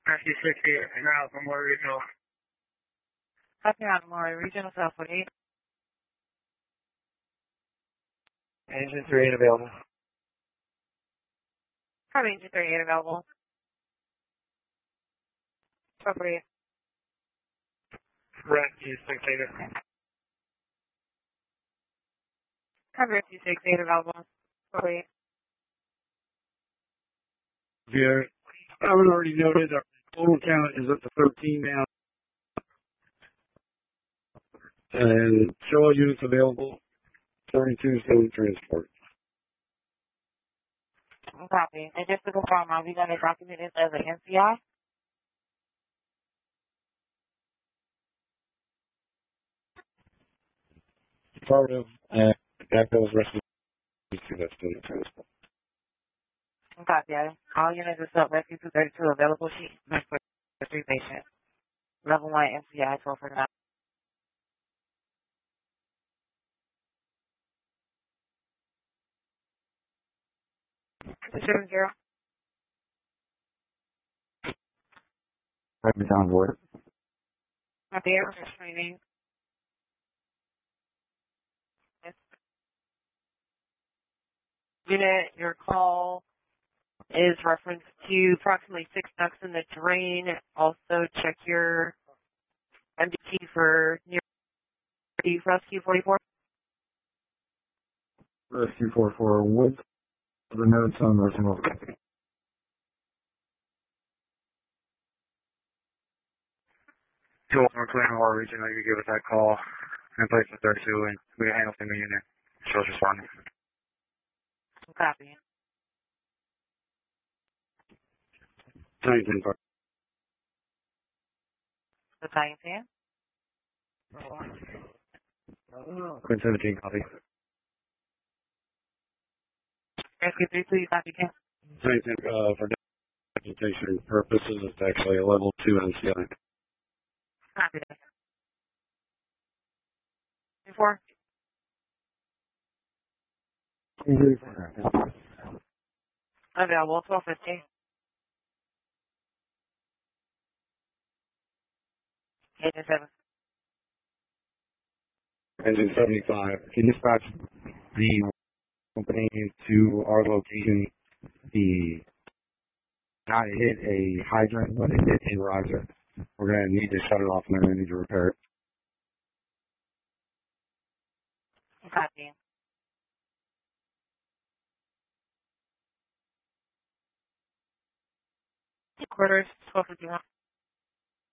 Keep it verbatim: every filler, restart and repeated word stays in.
Rescue sixty, now from Moore Regional. Copy on Moore Regional, South forty-eight. Engine three eight available. Copy, engine thirty-eight available. South forty-eight. Rescue six eight. Copy, rescue six eight available. South forty-eight. Yeah, I would already noted our total count is up to thirteen now. And show all units available, thirty-two still in transport. Copy. And just to confirm, are we going to document this as an N C I? Part of, uh, that goes rescue that's still in transport. Copy. All units are sub rescue two thirty-two available sheet for three patients. Level one N C I twelve forty-nine. Seven zero. Right, on board. Copy. Air training. Unit, your call is referenced to approximately six ducks in the terrain. Also check your M D T for near rescue forty-four. Rescue four four, what's the notes on the remote? Two more clear Moore Regional, you can give us that call and place the thirty-two and we can handle the unit. Shows responding. Copy. Nineteen five. Battalion ten. Quinn seventeen, copy. Rescue three, please copy again. Nineteen, uh, for documentation purposes, it's actually a level two N C I. Copy that. Four. Available, twelve fifty. Agent seven. Engine seventy-five. Can you dispatch the company to our location? The not hit a hydrant, but it hit a riser. We're going to need to shut it off and then we need to repair it. Copy. Quarters, twelve fifty-one.